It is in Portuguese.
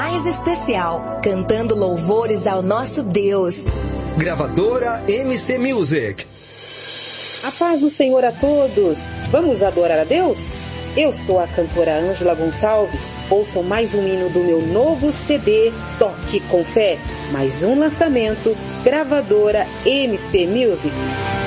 mais especial, cantando louvores ao nosso Deus. Gravadora MC Music. A paz do Senhor a todos. Vamos adorar a Deus? Eu sou a cantora Ângela Gonçalves. Ouçam mais um hino do meu novo CD, Toque com Fé. Mais um lançamento, Gravadora MC Music.